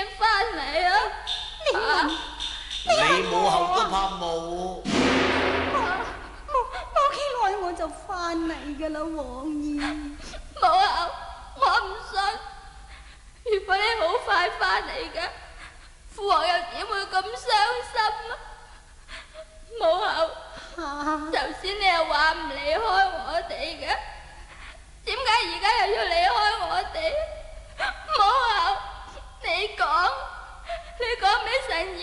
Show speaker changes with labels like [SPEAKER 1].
[SPEAKER 1] 先翻嚟啊？
[SPEAKER 2] 你母后都怕冇。
[SPEAKER 3] 冇幾耐我就翻嚟㗎啦，王爺。
[SPEAKER 1] 母后，我唔信。如果你好快翻嚟嘅，父王又點會咁傷心啊？母后，頭先你又話唔離開我哋嘅，點解而家又要離開我哋？母后，你講俾神兒